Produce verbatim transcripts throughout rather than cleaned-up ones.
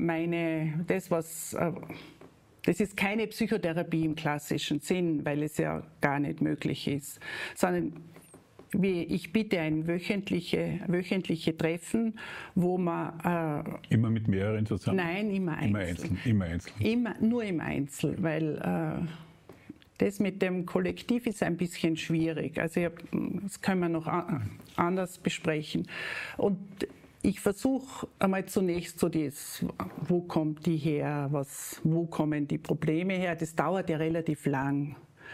meine, das was, äh, das ist keine Psychotherapie im klassischen Sinn, weil es ja gar nicht möglich ist, sondern wie ich biete ein wöchentliche, wöchentliche Treffen, wo man... Äh, immer mit mehreren zusammen? Nein, immer einzeln. Immer einzeln, immer einzeln. Immer, nur im Einzel, weil äh, das mit dem Kollektiv ist ein bisschen schwierig. Also ich, das können wir noch an, anders besprechen. Und ich versuche einmal zunächst so das, wo kommt die her, was, wo kommen die Probleme her. Das dauert ja relativ lang,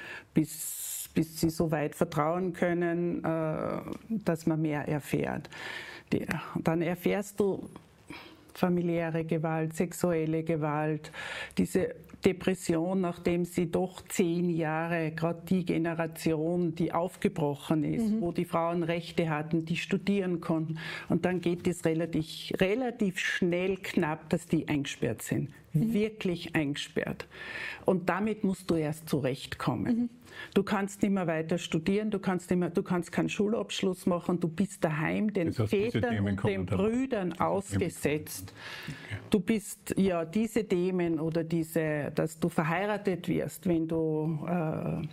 bis bis sie so weit vertrauen können, dass man mehr erfährt. Dann erfährst du familiäre Gewalt, sexuelle Gewalt, diese Depression, nachdem sie doch zehn Jahre, gerade die Generation, die aufgebrochen ist, mhm. wo die Frauen Rechte hatten, die studieren konnten. Und dann geht es relativ, relativ schnell knapp, dass die eingesperrt sind. Mhm. Wirklich eingesperrt. Und damit musst du erst zurechtkommen. Mhm. Du kannst nicht mehr weiter studieren, du kannst, nicht mehr, du kannst keinen Schulabschluss machen, du bist daheim den das heißt, Vätern und den Brüdern ausgesetzt. Okay. Du bist, ja, diese Themen oder diese, dass du verheiratet wirst, wenn du äh,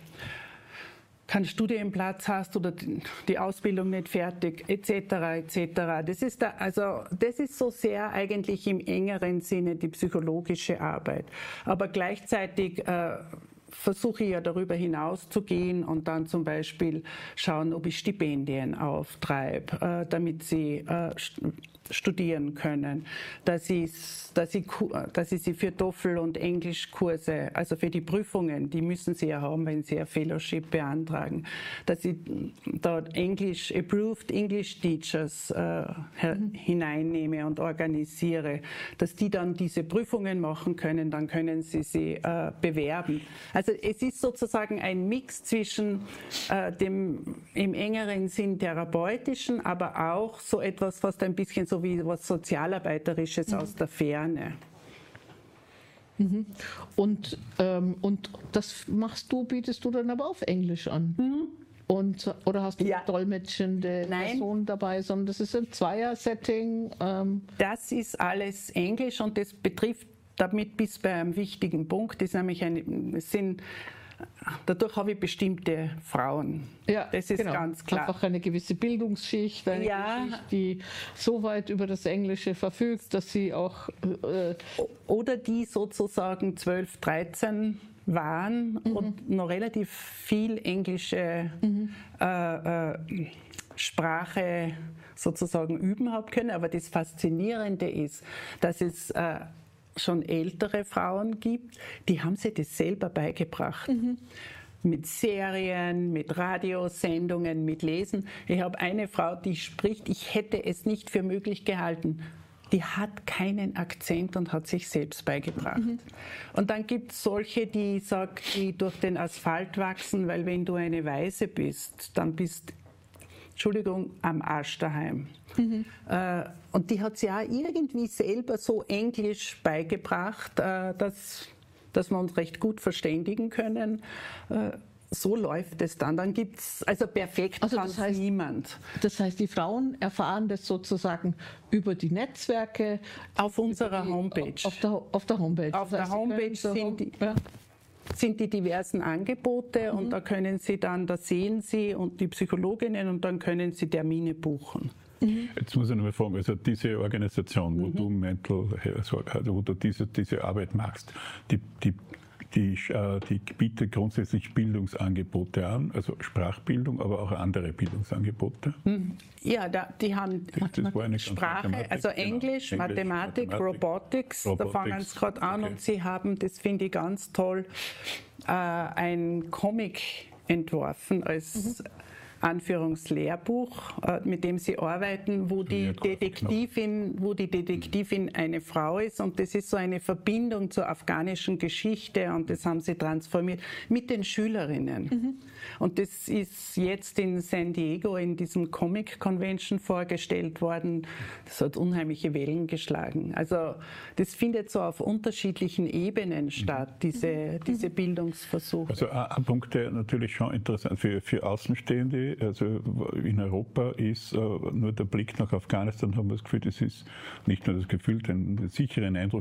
keinen Studienplatz hast oder die Ausbildung nicht fertig, et cetera et cetera. Das ist da, also das ist so sehr eigentlich im engeren Sinne die psychologische Arbeit. Aber gleichzeitig äh, versuche ich ja darüber hinaus zu gehen und dann zum Beispiel schauen, ob ich Stipendien auftreibe, äh, damit sie äh, studieren können, dass ich, dass, ich, dass ich sie für TOEFL und Englischkurse, also für die Prüfungen, die müssen sie ja haben, wenn sie ein Fellowship beantragen, dass ich dort English, Approved English Teachers äh, mhm. hineinnehme und organisiere, dass die dann diese Prüfungen machen können, dann können sie sie äh, bewerben. Also es ist sozusagen ein Mix zwischen äh, dem im engeren Sinn therapeutischen, aber auch so etwas, fast ein bisschen so wie was Sozialarbeiterisches mhm. aus der Ferne. Mhm. Und, ähm, und das machst du, bietest du dann aber auf Englisch an? Mhm. Und, oder hast du ja. dolmetschende Personen dabei, sondern das ist ein Zweier-Setting? Ähm. Das ist alles Englisch und das betrifft damit bis bei einem wichtigen Punkt, ist nämlich ein, es sind, dadurch habe ich bestimmte Frauen. Ja, das ist genau. ganz klar. Einfach eine gewisse Bildungsschicht, eine ja. Schicht, die so weit über das Englische verfügt, dass sie auch... Äh, oder die sozusagen zwölf, dreizehn waren mhm. und noch relativ viel englische mhm. äh, äh, Sprache sozusagen üben haben können. Aber das Faszinierende ist, dass es äh, schon ältere Frauen gibt, die haben sich das selber beigebracht. Mhm. Mit Serien, mit Radiosendungen, mit Lesen. Ich habe eine Frau, die spricht, ich hätte es nicht für möglich gehalten. Die hat keinen Akzent und hat sich selbst beigebracht. Mhm. Und dann gibt es solche, die, sag, die durch den Asphalt wachsen, weil wenn du eine Weiße bist, dann bist Entschuldigung, am Arsch daheim. Mhm. Äh, und die hat sie auch irgendwie selber so Englisch beigebracht, äh, dass, dass wir uns recht gut verständigen können. Äh, so läuft es dann. Dann gibt es, also perfekt also kann das heißt, niemand. Das heißt, die Frauen erfahren das sozusagen über die Netzwerke. Auf unserer die, Homepage. Auf der, auf der Homepage. Auf das der heißt, Homepage sind die... Ja. sind die diversen Angebote mhm. und da können Sie dann, da sehen Sie und die Psychologinnen und dann können Sie Termine buchen. Mhm. Jetzt muss ich noch mal fragen, also diese Organisation, wo mhm. du Mental, also wo du diese, diese Arbeit machst, die, die, die, die bietet grundsätzlich Bildungsangebote an, also Sprachbildung, aber auch andere Bildungsangebote. Mhm. Ja, da, die haben das war eine Sprache, also Englisch, genau. Mathematik, Mathematik, Robotics, Robotics, da fangen sie gerade an okay. und sie haben, das finde ich ganz toll, äh, ein Comic entworfen als mhm. Anführungslehrbuch, äh, mit dem sie arbeiten, wo die Detektivin, wo die Detektivin eine Frau ist und das ist so eine Verbindung zur afghanischen Geschichte und das haben sie transformiert mit den Schülerinnen. Mhm. Und das ist jetzt in San Diego in diesem Comic Convention vorgestellt worden. Das hat unheimliche Wellen geschlagen. Also das findet so auf unterschiedlichen Ebenen statt, diese, diese Bildungsversuche. Also ein Punkt, der natürlich schon interessant für, für Außenstehende, also in Europa ist, nur der Blick nach Afghanistan, haben wir das Gefühl, das ist nicht nur das Gefühl, den sicheren Eindruck,